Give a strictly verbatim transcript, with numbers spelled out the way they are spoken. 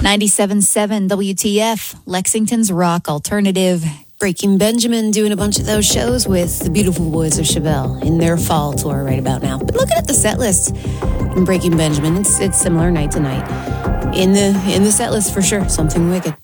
ninety-seven point seven W T F, Lexington's rock alternative. Breaking Benjamin doing a bunch of those shows with the beautiful boys of Chevelle in their fall tour right about now. But looking at the set list from Breaking Benjamin, it's it's similar night to night. In the in the set list for sure, Something Wicked.